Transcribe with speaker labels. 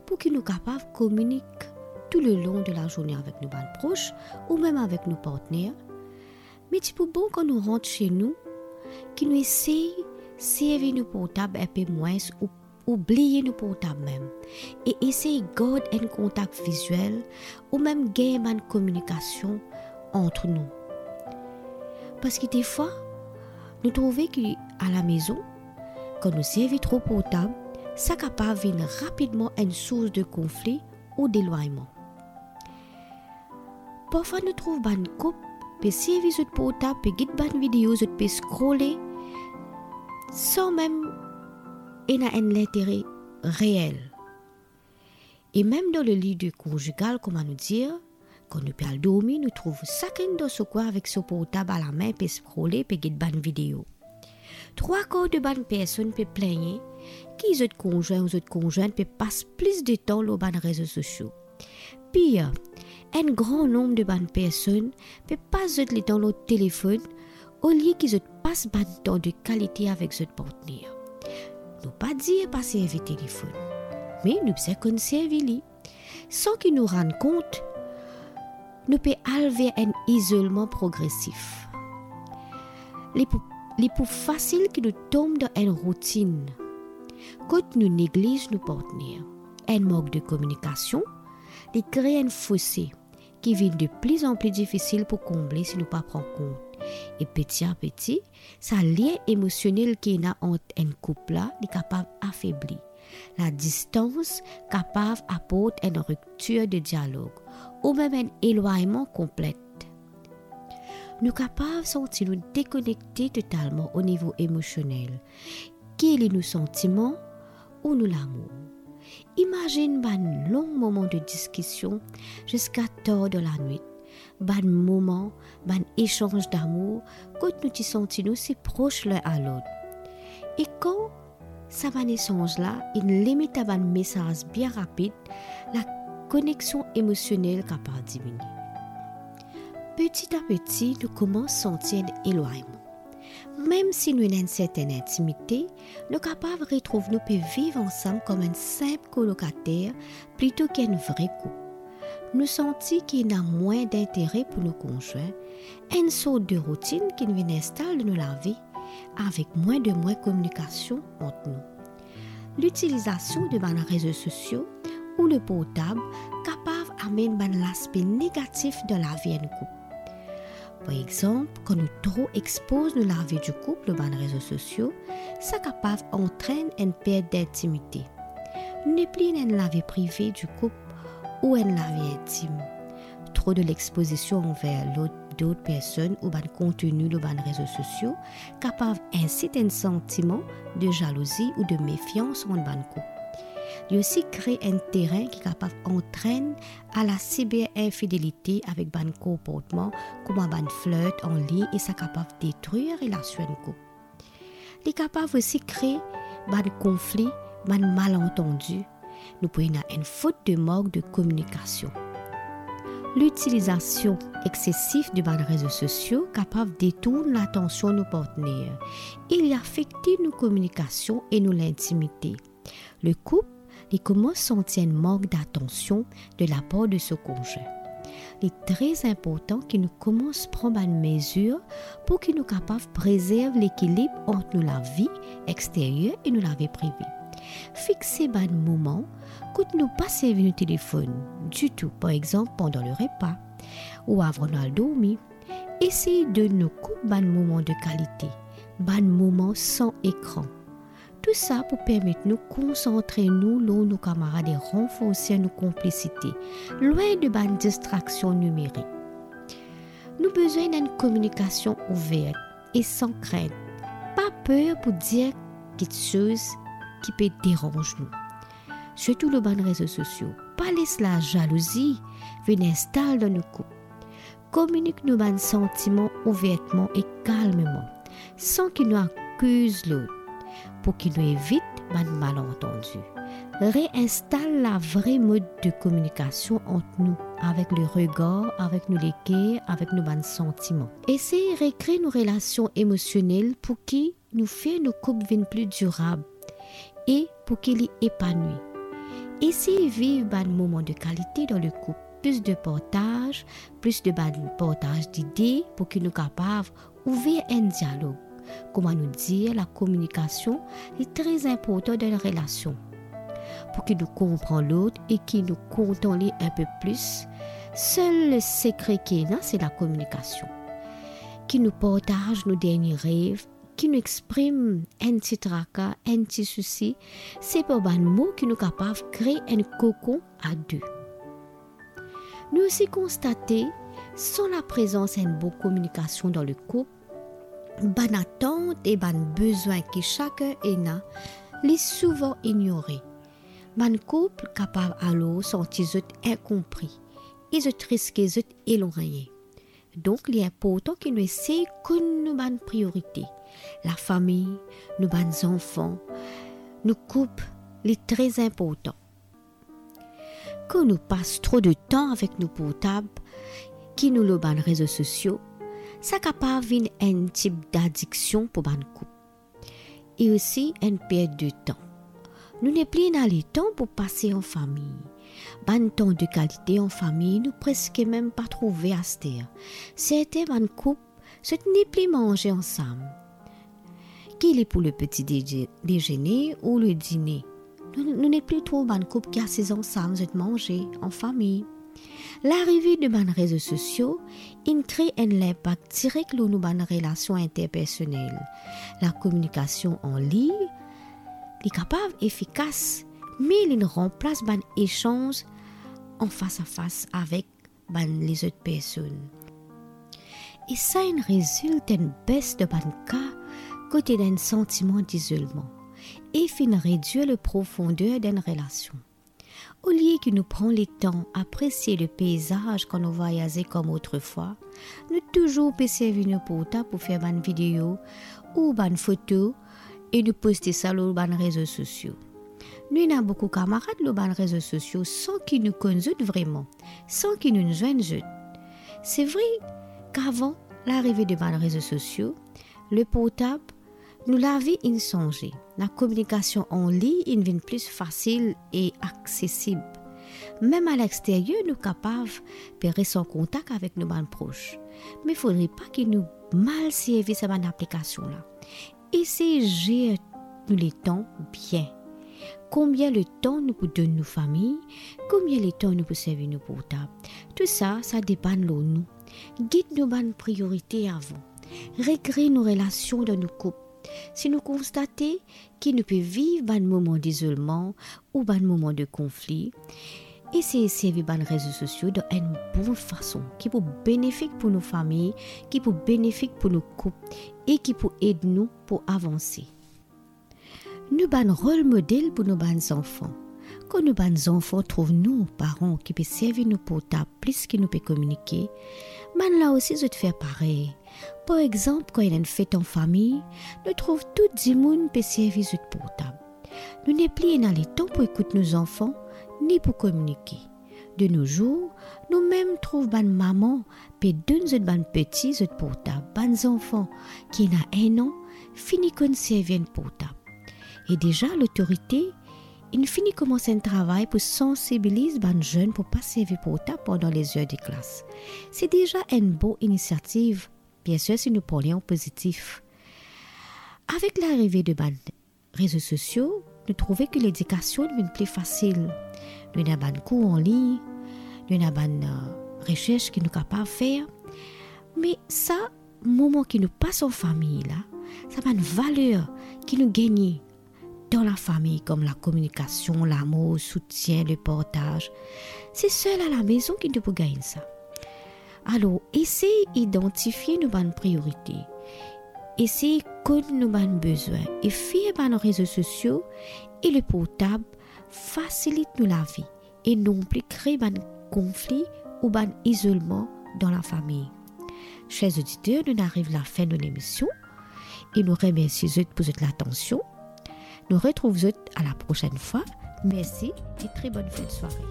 Speaker 1: pour que nous capables de communiquer tout le long de la journée avec nos proches ou même avec nos partenaires. Mais c'est bon quand nous rentrons chez nous, que nous essayons de servir nos portables un peu moins ou oublier nos portables même et essayer de garder un contact visuel ou même gagner une communication entre nous. Parce que des fois, nous trouvons qu'à la maison, quand nous servons trop portable, ça capable de venir rapidement une source de conflit ou d'éloignement. Parfois, nous trouvons une couple peut servir notre portable, peut regarder une vidéo, peut scroller sans même avoir un intérêt réel. Et même dans le lit de conjugal, comment nous dire, quand nous pouvons dormir, nous trouvons chacun dans ce coin avec son portable à la main, peut scroller, peut regarder une vidéo. 3/4 de bonnes personnes peuvent plaindre qu'ils autres conjoints ou autres conjointes peuvent passer plus de temps sur les réseaux sociaux. Pire, un grand nombre de bonnes personnes peuvent passer le temps sur le téléphone au lieu qu'ils passent du temps de qualité avec leur partenaire. Nous pas dire passer avec le téléphone, mais nous pouvons conserver sans qu'ils nous rendent compte. Nous pouvons aller vers un isolement progressif. Les plus facile que nous tombons dans une routine quand nous négligeons nos partenaires. Un manque de communication, il crée un fossé qui devient de plus en plus difficile pour combler si nous ne prenons pas compte. Et petit à petit, ça lien émotionnel qui est entre un couple là est capable d'affaiblir. La distance capable d'apporter une rupture de dialogue ou même un éloignement complet. Nous sommes capables de sentir nous déconnecter totalement au niveau émotionnel. Quels sont nos sentiments ou nos l'amour? Imagine un long moment de discussion jusqu'à tard de la nuit. Un moment, un échange d'amour quand nous te sentons si proches l'un à l'autre. Et quand ça va échange là, il limite à un message bien rapide, la connexion émotionnelle capable de diminuer. Petit à petit, nous commençons à sentir un éloignement. Même si nous avons une certaine intimité, nous sommes capables de retrouver nous pouvons vivre ensemble comme un simple colocataire plutôt qu'un vrai couple. Nous sentons qu'il y a moins d'intérêt pour nos conjoints, une sorte de routine qui nous installe dans la vie avec moins de communication entre nous. L'utilisation de nos réseaux sociaux ou le portable capable d'amener l'aspect négatif de la vie d'un couple. Par exemple, quand nous trop exposons la vie du couple dans les réseaux sociaux, ça capable entraîne une perte d'intimité. Nous n'est plus dans la vie privée du couple ou dans la vie intime. Trop de l'exposition envers d'autres personnes ou dans le contenu dans les réseaux sociaux capable inciter un sentiment de jalousie ou de méfiance en ban couple. Il aussi crée un terrain qui est capable d'entraîner à la cyber-infidélité avec un comportement comme un flirt en ligne et ça capable de détruire la relation de couple. Il est capable aussi de créer un conflit, un malentendu. Nous pouvons avoir une faute de manque de communication. L'utilisation excessive de nos réseaux sociaux est capable de détourner l'attention de nos partenaires. Il affecte nos communications et nos intimités. Le couple il commence à sentir un manque d'attention de la part de son conjoint. Il est très important que nous commençons à prendre une mesure pour que nous soyons capables de préserver l'équilibre entre la vie extérieure et la vie privée. Fixez un moment quand nous ne passons pas le téléphone du tout, par exemple pendant le repas ou avant de dormir. Essayez de nous couper un moment de qualité, un moment sans écran. Tout ça pour permettre de nous concentrer sur nos camarades et renforcer nos complicités, loin de la distraction numérique. Nous avons besoin d'une communication ouverte et sans crainte. Pas peur pour dire quelque chose qui peut déranger nous. Surtout les réseaux sociaux. Pas laisser la jalousie venir installer dans nos couples. Communique nos sentiments ouvertement et calmement, sans qu'ils nous accusent l'autre. Pour qu'il nous évite un malentendu. Réinstalle la vraie mode de communication entre nous, avec le regard, avec nos légumes, avec nos bons sentiments. Essayez de recréer nos relations émotionnelles pour qui nous fait nos couples plus durables et pour qu'ils y épanouissent. Essayez de vivre un moment de qualité dans le couple. Plus de partage d'idées pour que nous capables d'ouvrir un dialogue. Comment nous dire, la communication est très importante dans la relation. Pour que nous comprenions l'autre et que nous comptons un peu plus, seul le secret qui est là, c'est la communication. Qui nous partage nos derniers rêves, qui nous exprime un petit tracas, un petit souci, c'est par un mot qui nous capables de créer un cocon à deux. Nous aussi constater, sans la présence d'une bonne communication dans le couple, ban attente et ban besoin que chacun a, les souvent ignorés. Ban couple capable alors sentir incompris, et risquer éloigner. Donc, il est important que nous essayions de nous ban priorité. La famille, nos ban enfants, nos couples, les très importants. Quand nous passons trop de temps avec nos portables, qui nous le ban réseaux sociaux, ça capable venir un type d'addiction pour ban couple. Et aussi une perte de temps. Nous n'avons plus le temps pour passer en famille. Ban temps de qualité en famille, nous presque même pas trouvé à se dire. Certains ban couple, ce n'est plus manger ensemble. Qu'il est pour le petit déjeuner ou le dîner. Nous n'avons plus trop ban couple qui assis ensemble de manger en famille. L'arrivée de ban réseaux sociaux crée un impact direct sur nos relations interpersonnelles. La communication en ligne est capable, efficace, mais il remplace ban échange en face à face avec les autres personnes. Et ça résulte d'une baisse de ban cas côté d'un sentiment d'isolement et finit réduire la profondeur d'une relation. Au lieu que nous prenions le temps d'apprécier le paysage quand nous voyageons comme autrefois, nous toujours servir nos portables pour faire une vidéo ou une photo et nous poster ça sur les réseaux sociaux. Nous avons beaucoup de camarades sur les réseaux sociaux sans qu'ils nous connaissent vraiment, sans qu'ils nous joignent. C'est vrai qu'avant l'arrivée des réseaux sociaux, le portable nous l'avait changé. La communication en ligne devient plus facile et accessible. Même à l'extérieur, nous sommes capables de rester en contact avec nos proches. Mais il ne faudrait pas que nous mal servir cette application-là. Essayez de gérer le temps bien. Combien de temps nous pouvons donner nos familles, combien de temps nous pouvons servir nos portables. Tout ça, ça dépend de nous. Guide nos bonnes priorités avant. Régler nos relations dans nos couples. Si nous constatons que nous pouvons vivre un moment d'isolement ou un moment de conflit, essayez de servir les réseaux sociaux d'une bonne façon, qui peut être bénéfique pour nos familles, qui peut être bénéfique pour nos couples et qui peut aider nous pour avancer. Nous avons un rôle modèle pour nos enfants. Quand nos enfants trouvent nous, parents, qui peuvent servir nos portables plus qu'ils nous peuvent communiquer, là aussi, je te fais pareil. Par exemple, quand il y a une fête en famille, nous trouvons tout le monde peut servir notre portable. Nous n'avons plus dans le temps pour écouter nos enfants, ni pour communiquer. De nos jours, nous-mêmes trouvons une maman peut donner notre petit notre portable, nos enfants qui ont 1 an, finissent qu'on servir un portable. Et déjà, l'autorité, il finit commencer un travail pour sensibiliser les jeunes pour ne pas servir portable pendant les heures de classe. C'est déjà une bonne initiative, bien sûr si nous parlions positif. Avec l'arrivée de réseaux sociaux, nous trouvons que l'éducation devient plus facile. Nous avons des cours en ligne, nous avons des recherches que nous sommes capables de faire. Mais ça, le moment que nous passons en famille, là, ça a une valeur que nous gagnons dans la famille, comme la communication, l'amour, le soutien, le partage. C'est seul à la maison qui peut gagner ça. Alors, essayez d'identifier nos bonnes priorités. Essayez de connaître nos besoins. Et faire nos réseaux sociaux et le portable facilite nous la vie. Et non plus créer un conflit ou un isolement dans la famille. Chers auditeurs, nous arrivons à la fin de l'émission. Et nous remercions pour votre attention. Nous retrouvons à la prochaine fois. Merci et très bonne fin de soirée.